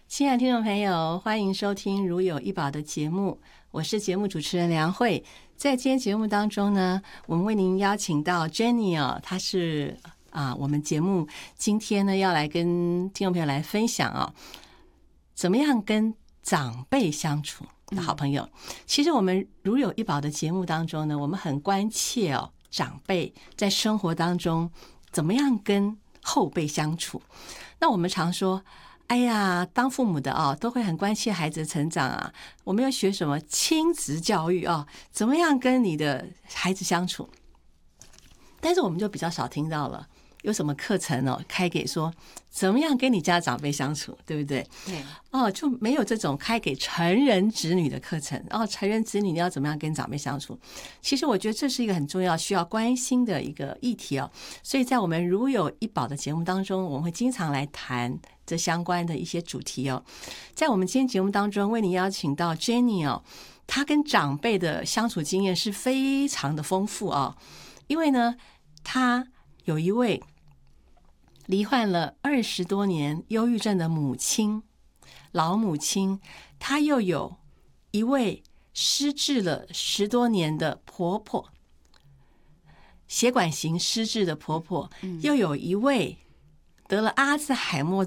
亲爱的听众朋友，欢迎收听如有一宝的节目，我是节目主持人梁慧。在今天节目当中呢，我们为您邀请到 Jenny 她是我们节目今天呢要来跟听众朋友来分享怎么样跟长辈相处的好朋友。其实我们如有一宝的节目当中呢，我们很关切长辈在生活当中怎么样跟后辈相处。那我们常说，哎呀，当父母的都会很关切孩子的成长我们要学什么亲子教育怎么样跟你的孩子相处。但是我们就比较少听到了有什么课程开给说怎么样跟你家长辈相处，对不对？对就没有这种开给成人子女的课程成人子女你要怎么样跟长辈相处。其实我觉得这是一个很重要需要关心的一个议题所以在我们如有一宝的节目当中，我们会经常来谈这相关的一些主题在我们今天节目当中为你邀请到 Jenny 她跟长辈的相处经验是非常的丰富因为呢她有一位罹患了20多年忧郁症的母亲，老母亲，她又有一位失智了10多年的婆婆，血管型失智的婆婆，又有一位得了阿兹海默